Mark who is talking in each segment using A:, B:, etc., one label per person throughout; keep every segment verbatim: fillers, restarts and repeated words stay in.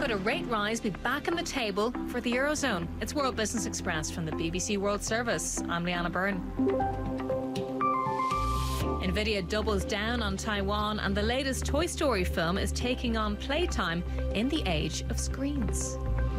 A: could a rate rise be back on the table for the Eurozone? It's World Business Express from the B B C World Service. I'm Leanna Byrne. Nvidia doubles down on Taiwan, and the latest Toy Story film is taking on playtime in the age of screens.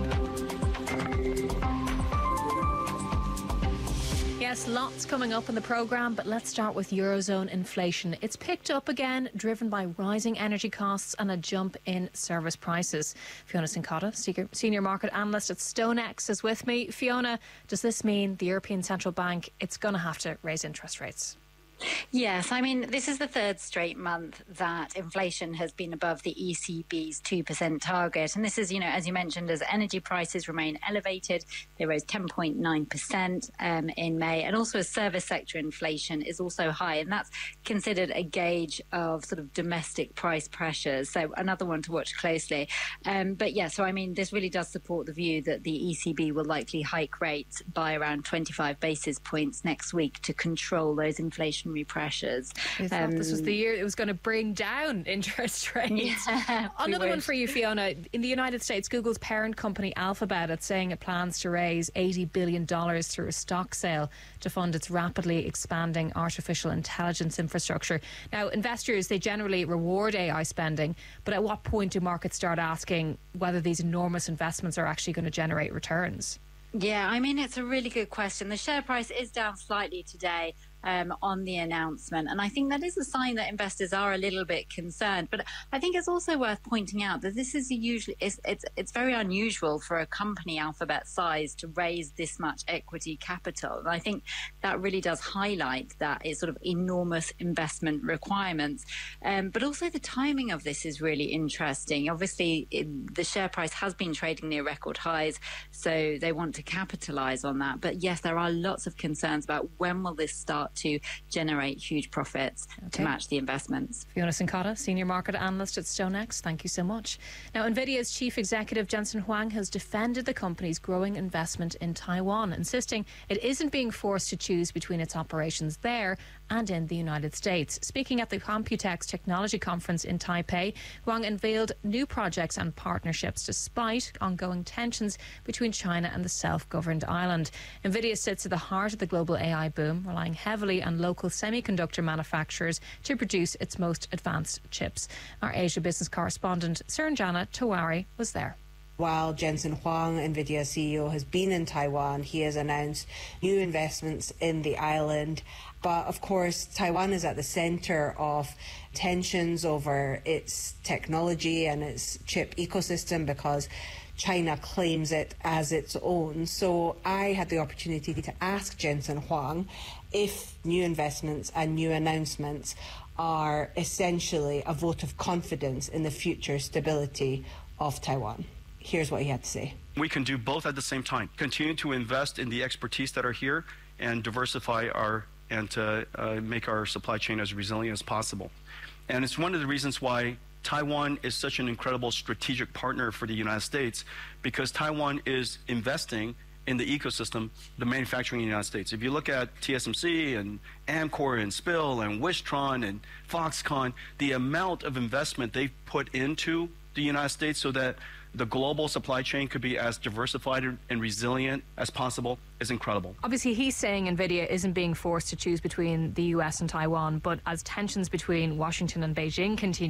A: Yes, lots coming up in the programme, but let's start with Eurozone inflation. It's picked up again, driven by rising energy costs and a jump in service prices. Fiona Cincotta, senior market analyst at StoneX, is with me. Fiona, does this mean the European Central Bank, it's going to have to raise interest rates?
B: Yes, I mean, this is the third straight month that inflation has been above the E C B's two percent target. And this is, you know, as you mentioned, as energy prices remain elevated, they rose ten point nine percent um, in May. And also as service sector inflation is also high. And that's considered a gauge of sort of domestic price pressures. So another one to watch closely. Um, but yeah, so I mean, this really does support the view that the E C B will likely hike rates by around twenty-five basis points next week to control those inflation pressures.
A: I thought um, this was the year it was going to bring down interest rates. Yeah, Another one for you, Fiona. In the United States, Google's parent company Alphabet is saying it plans to raise eighty billion dollars through a stock sale to fund its rapidly expanding artificial intelligence infrastructure. Now, investors, they generally reward A I spending, but at what point do markets start asking whether these enormous investments are actually going to generate returns?
B: Yeah, I mean, it's a really good question. The share price is down slightly today Um, on the announcement. And I think that is a sign that investors are a little bit concerned. But I think it's also worth pointing out that this is usually it's, it's it's very unusual for a company Alphabet size to raise this much equity capital. And I think that really does highlight that it's sort of enormous investment requirements. Um, but also the timing of this is really interesting. Obviously, it, the share price has been trading near record highs, so they want to capitalize on that. But yes, there are lots of concerns about when will this start to generate huge profits okay. to match the investments.
A: Fiona Cincotta, senior market analyst at StoneX, thank you so much. Now, Nvidia's chief executive Jensen Huang has defended the company's growing investment in Taiwan, insisting it isn't being forced to choose between its operations there and in the United States. Speaking at the Computex Technology Conference in Taipei, Huang unveiled new projects and partnerships despite ongoing tensions between China and the self-governed island. Nvidia sits at the heart of the global A I boom, relying heavily on local semiconductor manufacturers to produce its most advanced chips. Our Asia business correspondent Suranjana Tawari was there.
C: While Jensen Huang, Nvidia C E O, has been in Taiwan, he has announced new investments in the island. But of course, Taiwan is at the centre of tensions over its technology and its chip ecosystem because China claims it as its own. So I had the opportunity to ask Jensen Huang if new investments and new announcements are essentially a vote of confidence in the future stability of Taiwan. Here's what he had to say.
D: We can do both at the same time. Continue to invest in the expertise that are here and diversify our and to uh, make our supply chain as resilient as possible. And it's one of the reasons why Taiwan is such an incredible strategic partner for the United States, because Taiwan is investing in the ecosystem, the manufacturing in the United States. If you look at T S M C and Amkor and Spill and Wistron and Foxconn, the amount of investment they've put into the United States so that the global supply chain could be as diversified and resilient as possible is incredible.
A: Obviously, he's saying Nvidia isn't being forced to choose between the U S and Taiwan, but as tensions between Washington and Beijing continue,